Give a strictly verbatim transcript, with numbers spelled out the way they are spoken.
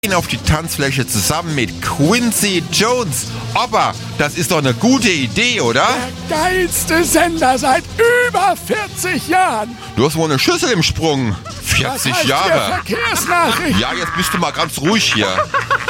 auf die Tanzfläche zusammen mit Quincy Jones. Aber das ist doch eine gute Idee, oder? Der geilste Sender seit über vierzig Jahren. Du hast wohl eine Schüssel im Sprung. vierzig Was heißt Jahre. hier Verkehrsnachrichten? Ja, jetzt bist du mal ganz ruhig hier.